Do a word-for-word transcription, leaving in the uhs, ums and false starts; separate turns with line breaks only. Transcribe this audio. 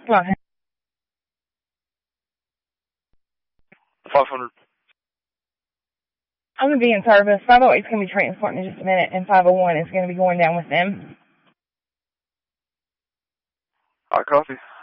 Come on.
five hundred.
I'm going to be in service. five oh eight is going to be transporting in just a minute, and five oh one is going to be going down with them.
I copy.